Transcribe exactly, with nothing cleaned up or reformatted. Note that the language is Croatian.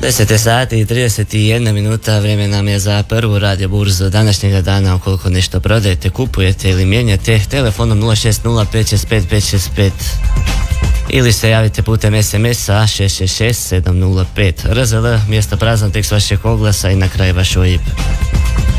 deset sati i trideset jedna minuta, vrijeme nam je za prvu radio burzu današnjega dana. Ukoliko nešto prodajete, kupujete ili mijenjate, telefonom nula šest nula pet šest pet pet šest pet ili se javite putem es em esa šest šest šest sedam nula pet. R Z L, mjesto prazan, tekst vašeg oglasa i na kraju vaš O I B.